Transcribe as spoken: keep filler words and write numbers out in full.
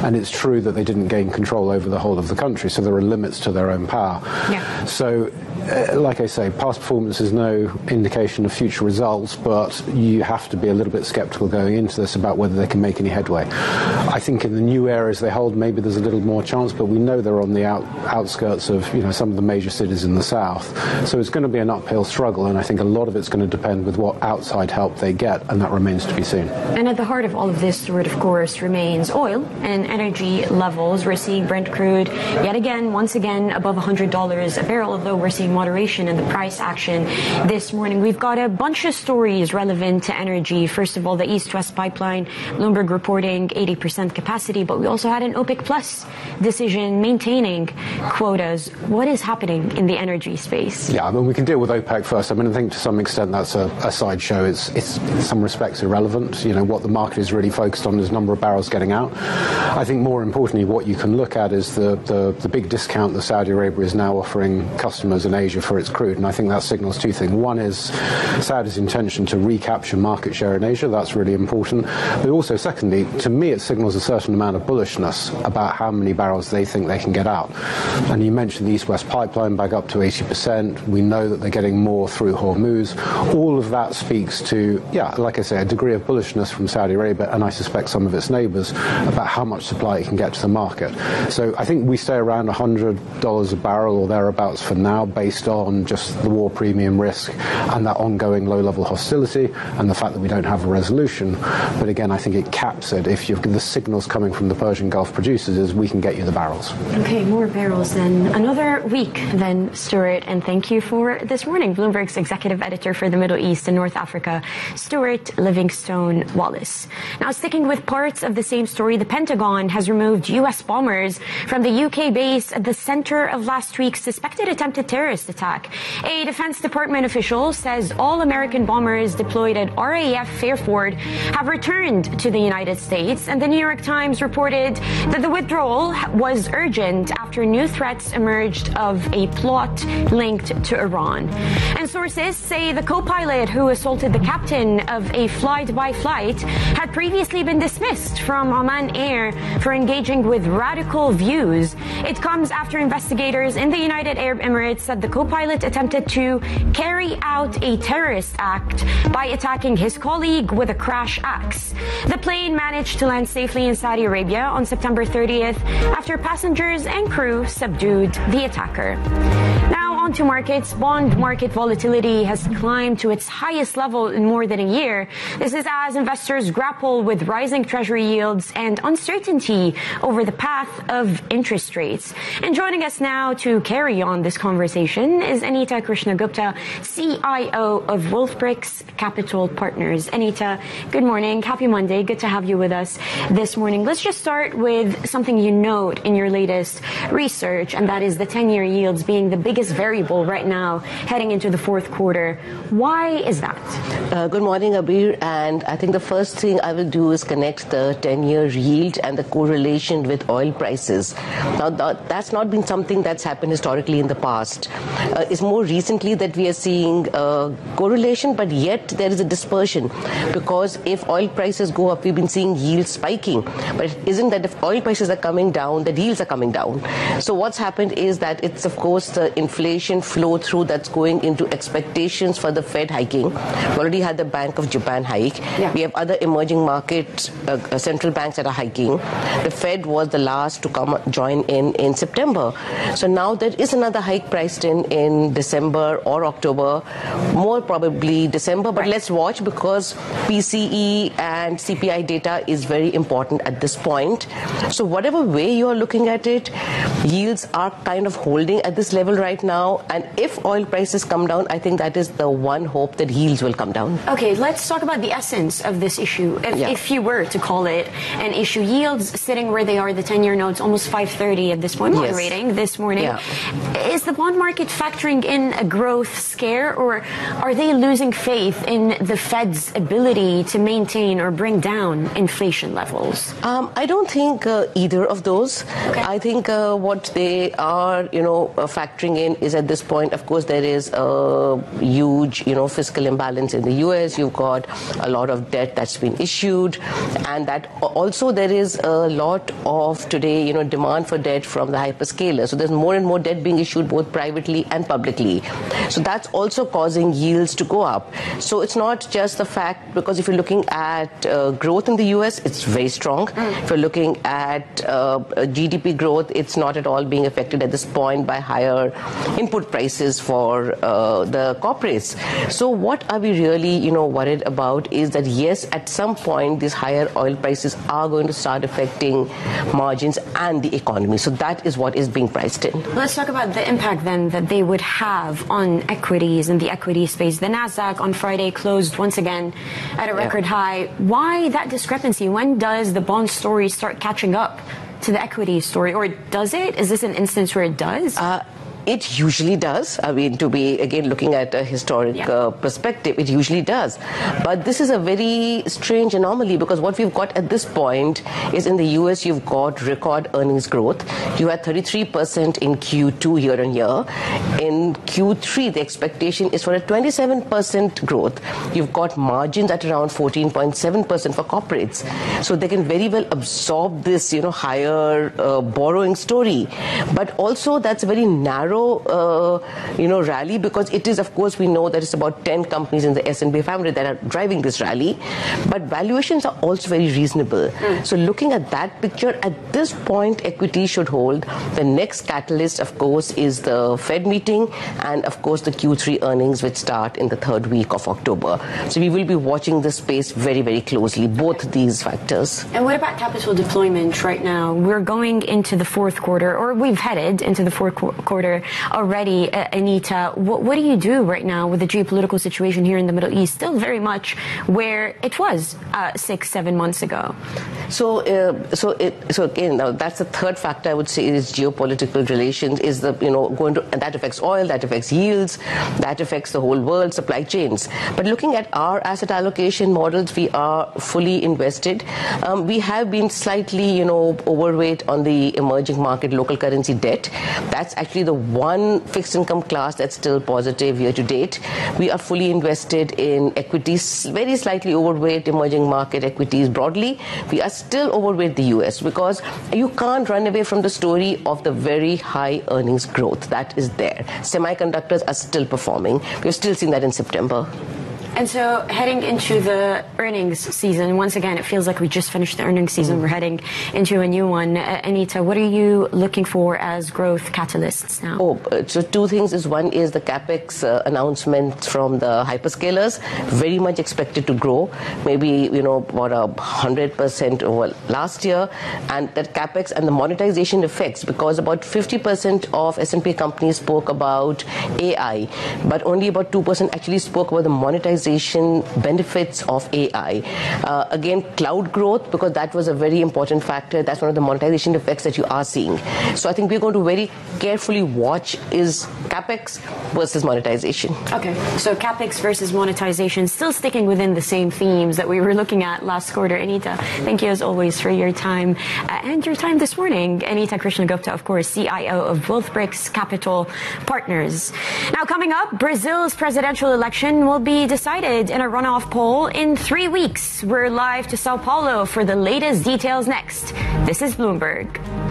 And it's true that they didn't gain control over the whole of the country, so there are limits to their own power. Yeah. So, uh, like I say, past performance is no indication of future results, but you have to be a little bit skeptical going into this about whether they can make any headway. I think in the new areas they hold, maybe there's a little more chance, but we know they're on the out, outskirts of, you know, some of the major cities in the south. So it's going to be an uphill struggle, and I think a lot of it's going to depend with what outside help they get, and that remains to be seen. And at the heart of all of this, Stuart, of course, remains oil and energy levels. We're seeing Brent crude yet again, once again, above one hundred dollars a barrel, although we're seeing moderation in the price action this morning. We've got a bunch of stories relevant to energy. First of all, the East-West pipeline, Bloomberg reporting eighty percent capacity, but we also had an OPEC Plus decision maintaining quotas. What is happening in the energy space? Yeah, I mean, we can deal with OPEC first. I mean, I think to some extent that's a, a sideshow. It's, it's in some respects irrelevant. You know, what the market is really focused on is number of barrels getting out. I think more importantly, what you can look at is the, the, the big discount that Saudi Arabia is now offering customers in Asia for its crude. And I think that signals two things. One is Saudi's intention to recapture market share in Asia. That's really important. But also, secondly, to me, it signals a certain amount of bullishness about how many barrels they think they can get out. And you mentioned the East-West pipeline back up to eighty percent. We know that they're getting more through Hormuz. All of that speaks to, yeah, like I say, a degree of bullishness from Saudi Arabia, and I suspect some of its neighbors, about how much supply it can get to the market. So I think we stay around one hundred dollars a barrel or thereabouts for now, based on just the war premium risk and that ongoing low-level hostility and the fact that we don't have a resolution. But again, I think it caps it. If you've the signals coming from the Persian Gulf producers is we can get you the barrels. Okay, more barrels then. Another week then, Stuart, and thank you for this morning. Bloomberg's executive editor for the Middle East and North Africa, Stuart Livingstone Wallace. Now, sticking with parts of the same story, the Pentagon has removed U S bombers from the U K base at the center of last week's suspected attempted terrorist attack. A Defense Department official says all American bombers deployed at R A F Fairford have returned to the United States, and the New York Times reported that the withdrawal was urgent after new threats emerged of a plot linked to Iran. And sources say the co-pilot who assaulted the captain of a fly-by-flight had previously been dismissed from Oman Air for engaging with radical views. It comes after investigators in the United Arab Emirates said the co-pilot attempted to carry out a terrorist act by attacking his colleague with a crash axe. The plane managed to land safely in Saudi Arabia on September thirtieth after passengers and crew subdued the attacker. Now on to markets. Bond market volatility has climbed to its highest level in more than a year. This is as investors grapple with rising treasury yields and uncertainty over the path of interest rates. And joining us now to carry on this conversation is Anita Krishnagupta, C I O of Wolfbricks Capital Partners. Anita, good morning. Happy Monday. Good to have you with us this morning. Let's just start with something you note in your latest research, and that is the ten-year yields being the biggest variable right now heading into the fourth quarter. Why is that? Uh, good morning, Abir. And I think the first thing I will do is connect the ten-year yield and the correlation with oil prices. Now, that, that's not been something that's happened historically in the past. Uh, it's more recently that we are seeing uh, correlation, but yet there is a dispersion, because if oil prices go up, we've been seeing yields spiking. But it isn't that if oil prices are coming down, the yields are coming down. So what's happened is that it's, of course, the inflation flow through that's going into expectations for the Fed hiking. We already had the Bank of Japan hike. Yeah. We have other emerging market uh, central banks that are hiking. The Fed was the last to come join in in September. So now there is another hike priced in in December or October, more probably December. But right. Let's watch, because P C E and C P I data is very important at this point. So whatever way you are looking at it, yields are kind of holding at this level right now. And if oil prices come down, I think that is the one hope that yields will come down. Okay, let's talk about the essence of this issue. If, yeah. if you were to call it an issue, yields sitting where they are, the ten-year notes almost five thirty at this point, yes. moderating this morning. Yeah. Is the bond market factoring in a growth scare, or are they losing faith in the Fed's ability to maintain or bring down inflation levels? Um, I don't think uh, either of those. Okay. I think uh, what they are, you know, uh, factoring in is at this point. Of course, there is a huge, you know, fiscal imbalance in the U S. You've got a lot of debt that's been issued, and that also there is a lot of today, you know, demand for debt from the hyperscalers. So there's more and more debt being issued both privately and publicly. So that's also causing yields to go up. So it's not just the fact, because if you're looking at uh, growth in the U S, it's very strong. Mm. If you're looking at uh, G D P growth, it's not at all being affected at this point by higher input prices for uh, the corporates. So what are we really, you know, worried about is that yes, at some point these higher oil prices are going to start affecting margins and the economy. So that is what is being priced in. Let's talk about the impact then that they would have on equities and the equity space. The Nasdaq on Friday closed once again at a record yeah. high. Why that discrepancy? When does the bond story start catching up to the equity story, or does it? Is this an instance where it does? Uh, It usually does. I mean, to be, again, looking at a historic yeah. uh, perspective, it usually does. But this is a very strange anomaly, because what we've got at this point is in the U S, you've got record earnings growth. You had thirty-three percent in Q two year on year. In Q three, the expectation is for a twenty-seven percent growth. You've got margins at around fourteen point seven percent for corporates. So they can very well absorb this, you know, higher uh, borrowing story. But also that's a very narrow Uh, you know, rally, because it is, of course, we know that it's about ten companies in the S and P five hundred that are driving this rally, but valuations are also very reasonable. Mm. So looking at that picture, at this point, equity should hold. The next catalyst, of course, is the Fed meeting and, of course, the Q three earnings, which start in the third week of October. So we will be watching this space very, very closely, both these factors. And what about capital deployment right now? We're going into the fourth quarter, or we've headed into the fourth qu- quarter already. uh, Anita, what, what do you do right now with the geopolitical situation here in the Middle East, still very much where it was uh, six, seven months ago? So, uh, so, it, so again, now that's the third factor I would say is geopolitical relations. Is the you know going to, and that affects oil, that affects yields, that affects the whole world, supply chains. But looking at our asset allocation models, we are fully invested. Um, we have been slightly, you know, overweight on the emerging market local currency debt. That's actually the one fixed income class that's still positive year to date. We are fully invested in equities, very slightly overweight emerging market equities broadly. We are still overweight the U S, because you can't run away from the story of the very high earnings growth that is there. Semiconductors are still performing. We've still seen that in September. And so heading into the earnings season, once again, it feels like we just finished the earnings season. Mm. We're heading into a new one. Uh, Anita, what are you looking for as growth catalysts now? Oh, so two things is one is the CapEx uh, announcement from the hyperscalers, very much expected to grow, maybe, you know, about a hundred percent over last year. And that CapEx and the monetization effects, because about fifty percent of S and P companies spoke about A I, but only about two percent actually spoke about the monetization benefits of A I. Uh, again, cloud growth, because that was a very important factor. That's one of the monetization effects that you are seeing. So I think we're going to very carefully watch is CapEx versus monetization. Okay, so CapEx versus monetization, still sticking within the same themes that we were looking at last quarter. Anita, thank you as always for your time uh, and your time this morning. Anita Krishnagupta, of course, C I O of Wealthbricks Capital Partners. Now coming up, Brazil's presidential election will be decided in a runoff poll in three weeks. We're live to Sao Paulo for the latest details next. This is Bloomberg.